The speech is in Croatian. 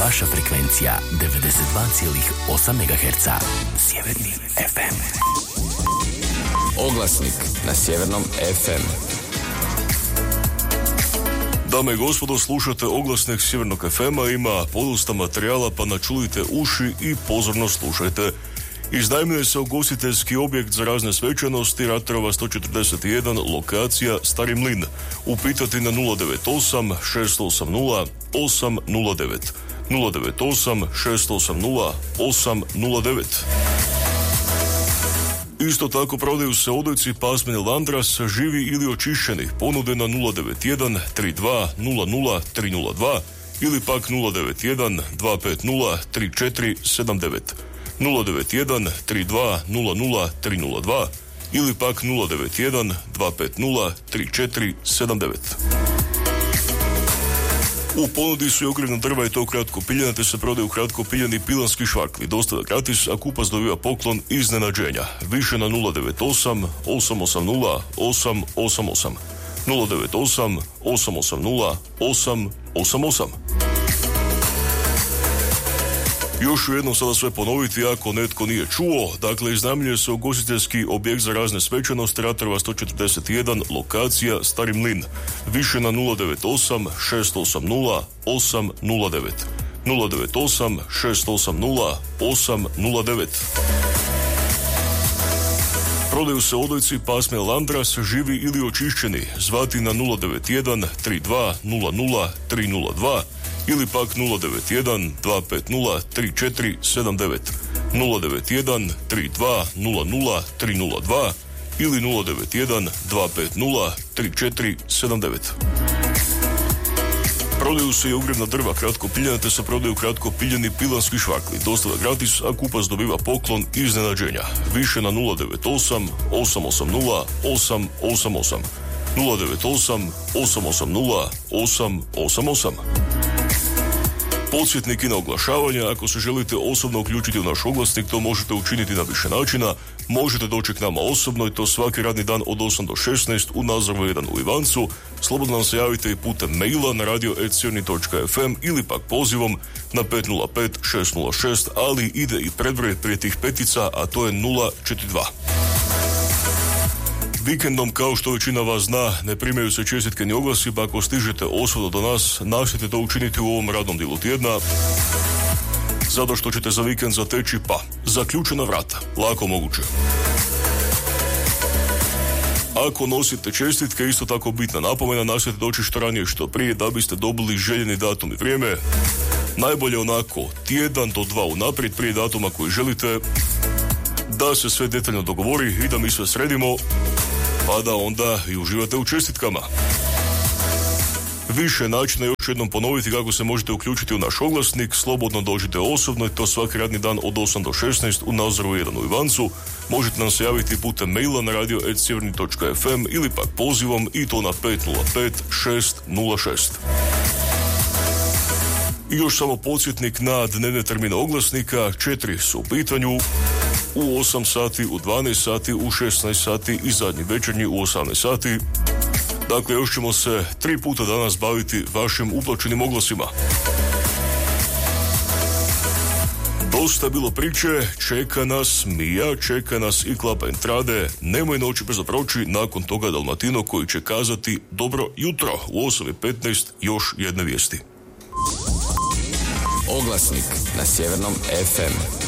vaša frekvencija 92,8 MHz. Sjeverni FM. Oglasnik na Sjevernom FM. Dame i gospodo, slušate Oglasnik Sjevernog FM-a, ima podosta materijala, pa načulite uši i pozorno slušajte. Iznajmljuje se ugostiteljski objekt za razne svečanosti, Ratrova 141, lokacija Stari Mlin. Upitati na 098 680 809. 098 680 809. Isto tako prodaju se odojci pasmine Landras, živi ili očišćeni. Ponude na 091 32 00 302 ili pak 091 250 3479. 091 32 00 302 ili pak 091 250 3479. U ponudi su i ogrjevna drva i to kratko piljena, te se prodaju kratko piljeni pilanski švarkli. Dostava gratis, a kupac dobiva poklon iznenađenja. Više na 098 880 888. 098 880 888. Još jednom sada sve ponoviti ako netko nije čuo. Dakle, iznajmljuje se ugostiteljski objekt za razne svečanosti, Ratrova 141, lokacija Stari Mlin. Više na 098 680 809. 098 680 809. Prodaju se odojci pasmine Landras, živi ili očišćeni. Zvati na 091 32 00 302 ili pak 091 250 3479. 091 32 00 302 ili 091 250 3479. Prodaju se i ogrjevna drva kratko piljena, te se prodaju kratko piljeni pilanski švarkli. Dostava gratis, a kupac dobiva poklon iznenađenja. Više na 098 880 888. 098 880 888. Podsjetnik i na oglašavanje. Ako se želite osobno uključiti u naš oglasnik, to možete učiniti na više načina. Možete doći k nama osobno i to svaki radni dan od 8 do 16 u Nazorvu 1 u Ivancu. Slobodno nam se javite i putem maila na radio@sjeverni.fm ili pak pozivom na 505 606, ali ide i predbroj prije tih petica, a to je 042. Vikendom, kao što većina vas zna, ne primaju se čestitke ni oglasi, pa ako stižete osobno do nas, nastojte to učiniti u ovom radnom dijelu tjedna, zato što ćete za vikend zateći, zaključena vrata, lako moguće. Ako nosite čestitke, isto tako bitna napomena, nastojte doći što ranije što prije da biste dobili željeni datum i vrijeme. Najbolje onako tjedan do 2 unaprijed prije datuma koji želite, da se sve detaljno dogovori i da mi sve sredimo, pa da onda i uživate u čestitkama. Više načina još jednom ponoviti kako se možete uključiti u naš oglasnik. Slobodno dođite osobno i to svaki radni dan od 8 do 16 u Nazorvu 1 u Ivancu. Možete nam se javiti putem maila na radio@sjeverni.fm ili pak pozivom i to na 505 606. I još samo podsjetnik na dnevne termine oglasnika. 4 su u pitanju. U 8 sati, u 12 sati, u 16 sati i zadnji večernji u 18 sati. Dakle, još ćemo se 3 puta danas baviti vašim uplaćenim oglasima. Dosta je bilo priče, čeka nas Mija, čeka nas i Klapa Entrade, nemoj noći brzo proći, nakon toga Dalmatino koji će kazati dobro jutro. U 8:15 još jedne vijesti. Oglasnik na Sjevernom FM.